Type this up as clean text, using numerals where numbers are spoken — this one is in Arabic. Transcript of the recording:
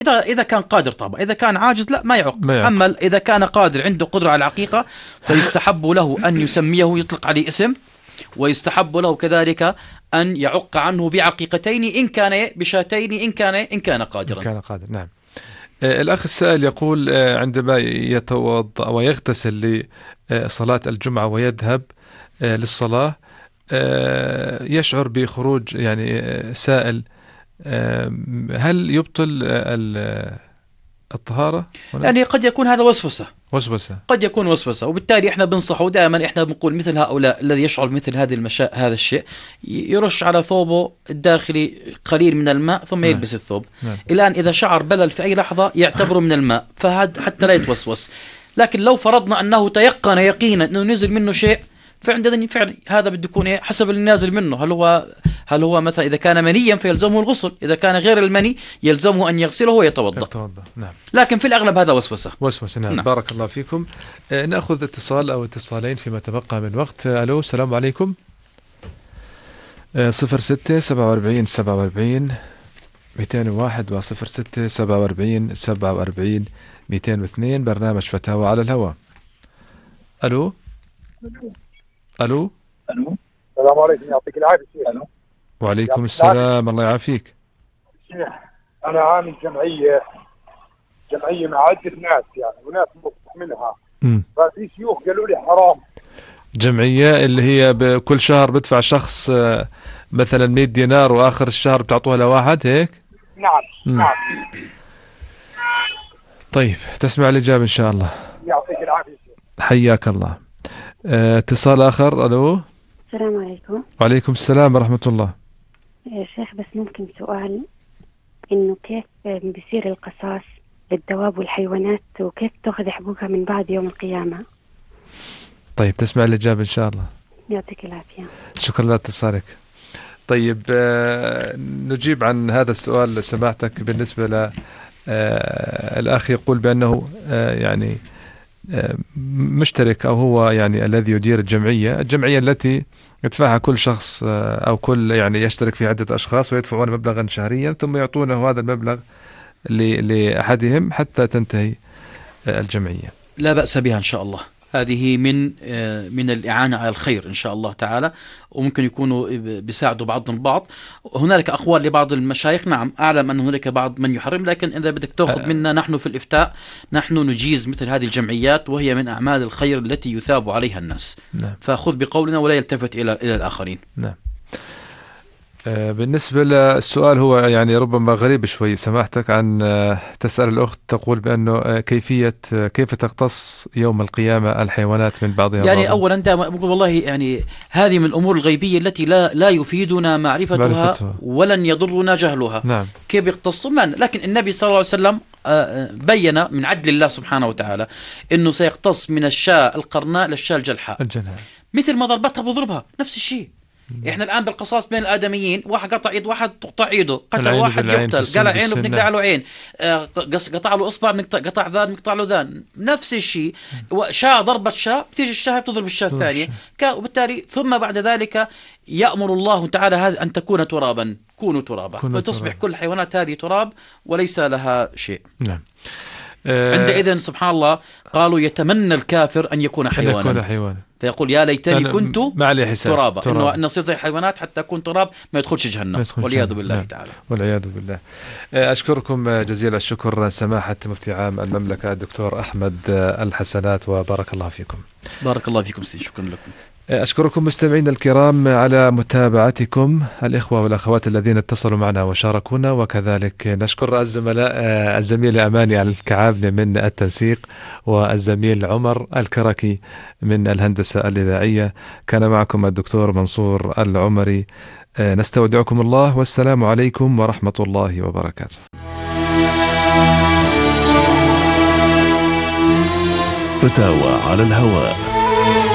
إذا كان قادر طبعا، إذا كان عاجز لا ما يعق. ما يعق. أما إذا كان قادر عنده قدرة على العقيقة فيستحب له أن يسميه، يطلق عليه اسم، ويستحب له كذلك أن يعق عنه بعقيقتين إن كان بشاتين إن كان قادرا. كان قادر. نعم. الأخ السائل يقول عندما يتوضأ ويغتسل لصلاة الجمعة ويذهب للصلاة يشعر بخروج يعني سائل، هل يبطل الطهارة؟ يعني قد يكون هذا وسوسة. قد يكون وسوسة، وبالتالي احنا بنصحه دائما، احنا بنقول مثل هؤلاء الذي يشعر مثل هذا الشيء يرش على ثوبه الداخلي قليل من الماء ثم يلبس الثوب. الآن إذا شعر بلل في أي لحظة يعتبره من الماء، فهذا حتى لا يتوسوس. لكن لو فرضنا أنه تيقن يقينا أنه نزل منه شيء، فعندنا فعلا هذا بده يكون حسب النازل منه. هل هو مثلا إذا كان منيا فيلزمه الغسل، إذا كان غير المني يلزمه أن يغسله ويتوضأ. نعم. لكن في الأغلب هذا وسوسة. نعم. بارك الله فيكم. نأخذ اتصال أو اتصالين فيما تبقى من وقت. ألو، السلام عليكم. 06 47 47 201 و 06 47 47 202. برنامج فتاوى على الهواء. ألو. السلام عليكم، يعطيك العافية. ألو. وعليكم السلام، الله يعافيك. شيخ، أنا عامل جمعية مع عدة ناس يعني، وناس مفتح منها. ففي شيوخ قالوا لي حرام. جمعية اللي هي بكل شهر بدفع شخص مثلا 100 دينار وآخر الشهر بتعطوها لواحد هيك؟ نعم. طيب، تسمع الإجابة إن شاء الله. يعطيك العافية. حياك الله. اتصال آخر. ألو. السلام عليكم. وعليكم السلام ورحمة الله. يا شيخ، بس ممكن سؤال، إنه كيف بيصير القصاص للدواب والحيوانات، وكيف تأخذ حقوقها من بعد يوم القيامة؟ طيب، تسمع الإجابة إن شاء الله. يعطيك العافية. شكرا لاتصالك. طيب، نجيب عن هذا السؤال سماحتك. بالنسبة ل الأخ يقول بأنه يعني مشترك، أو هو يعني الذي يدير الجمعية التي يدفعها كل شخص أو كل يعني يشترك في عدة أشخاص ويدفعون مبلغا شهريا، ثم يعطونه هذا المبلغ لأحدهم حتى تنتهي الجمعية. لا بأس بها إن شاء الله. هذه من الإعانة على الخير إن شاء الله تعالى، وممكن يكونوا بيساعدوا بعضهم البعض. هنالك أقوال لبعض المشايخ، نعم أعلم أن هنالك بعض من يحرم، لكن إذا بدك تأخذ منا نحن في الإفتاء نحن نجيز مثل هذه الجمعيات، وهي من أعمال الخير التي يثاب عليها الناس. نعم. فخذ بقولنا ولا يلتفت إلى الآخرين. نعم. بالنسبة للسؤال هو يعني ربما غريب شوي سماحتك، عن تسأل الأخت تقول بأنه كيف تقتص يوم القيامة الحيوانات من بعضها يعني أولا دائما أقول والله يعني هذه من الأمور الغيبية التي لا يفيدنا معرفتها ولن يضرنا جهلها. نعم. كيف يقتصوا من؟ لكن النبي صلى الله عليه وسلم بين من عدل الله سبحانه وتعالى أنه سيقتص من الشاة القرناء للشاة الجلحاء. مثل ما ضربتها بضربها، نفس الشيء. احنا الان بالقصاص بين الادميين، واحد قطع يد واحد تقطع ايده، قتل واحد يقتل، قلع عينه بنقلع له عين، قطع له اصبع قطع ذان بنقطع له ذان، نفس الشيء. شاة ضربت شاة بتيجي الشاة بتضرب الشاة الثانيه، وبالتالي ثم بعد ذلك يأمر الله تعالى هذا ان تكون ترابا، كونوا ترابا، فتصبح كل الحيوانات هذه تراب وليس لها شيء. نعم. عندئذ سبحان الله قالوا يتمنى الكافر أن يكون حيوانا، فيقول يا ليتني كنت ترابا، إنه أصير زي الحيوانات حتى أكون تراب ما يدخلش جهنم والعياذ بالله. نعم. تعالى والعياذ بالله. أشكركم جزيل الشكر سماحة مفتي عام المملكة الدكتور أحمد الحسنات، وبارك الله فيكم. بارك الله فيكم سيدي، شكرا لكم. أشكركم مستمعينا الكرام على متابعتكم، الإخوة والأخوات الذين اتصلوا معنا وشاركونا، وكذلك نشكر الزميل أماني الكعابني من التنسيق، والزميل عمر الكركي من الهندسة الإذاعية. كان معكم الدكتور منصور العمري. نستودعكم الله، والسلام عليكم ورحمة الله وبركاته. فتاوى على الهواء.